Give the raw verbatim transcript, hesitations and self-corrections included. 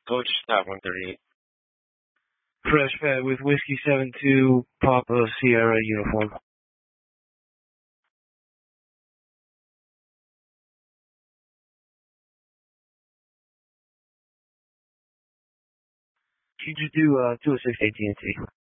Coach, stop one thirty-eight. Fresh Fat with Whiskey seven two, Papa Sierra uniform. Could you do uh, two oh six A T and T?